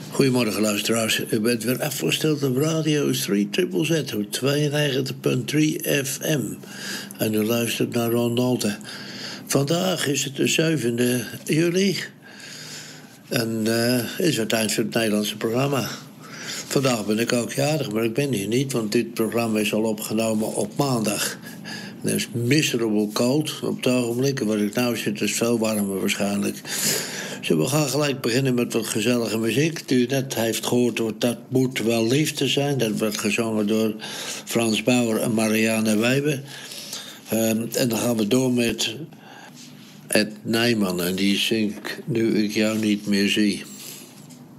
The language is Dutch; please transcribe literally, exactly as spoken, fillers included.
Goedemorgen luisteraars, u bent weer afgesteld op Radio drie Z Z op tweeënnegentig komma drie F M. En u luistert naar Ron Nolte. Vandaag is het de zevende juli. En uh, is het tijd voor het Nederlandse programma. Vandaag ben ik ook jarig, maar ik ben hier niet, want dit programma is al opgenomen op maandag. Het is miserable cold op het ogenblik. En wat ik nou zit is veel warmer waarschijnlijk. Dus we gaan gelijk beginnen met wat gezellige muziek. Die u net heeft gehoord, dat moet wel liefde zijn. Dat werd gezongen door Frans Bauer en Marianne Weijbe. Um, en dan gaan we door met Ed Nijman. En die zingt Nu ik jou niet meer zie.